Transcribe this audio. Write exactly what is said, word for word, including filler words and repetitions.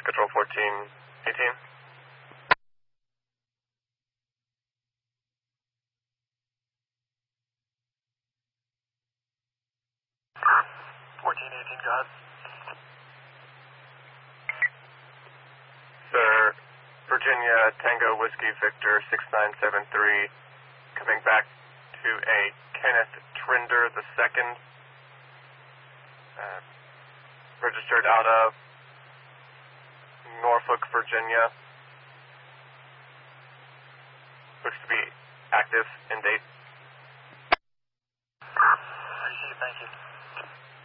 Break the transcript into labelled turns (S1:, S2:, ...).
S1: Control fourteen eighteen.
S2: fourteen eighteen, go ahead.
S1: Sir, Virginia Tango Whiskey Victor six nine seven three, coming back to a Kenneth Trinder the second, uh, registered out of Norfolk, Virginia. Looks to be active in date.
S2: Appreciate it, thank you.